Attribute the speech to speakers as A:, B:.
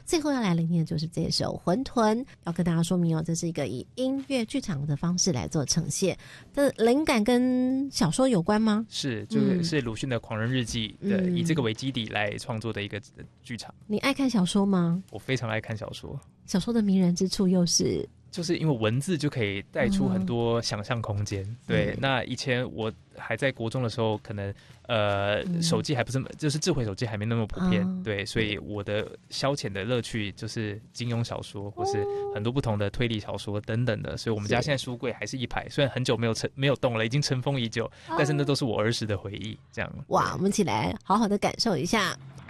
A: 最后要来聆听的就是这首《馄饨》，要跟大家说明这是一个以音乐剧场的方式来做呈现。的灵感跟小说有关吗？
B: 是，就是鲁迅的《狂人日记》的，以这个为基底来创作的一个剧场。
A: 你爱看小说吗？
B: 我非常爱看小说。
A: 小说的迷人之处又是？
B: 就是因为文字就可以带出很多想象空间。对，那以前我还在国中的时候，可能手机还不是，就是智慧手机还没那么普遍。对，所以我的消遣的乐趣就是金庸小说，或是很多不同的推理小说等等的。所以我们家现在书柜还是一排，虽然很久没有动了，已经尘封已久，但是那都是我儿时的回忆。这样，
A: 哇，我们一起来好好的感受一下。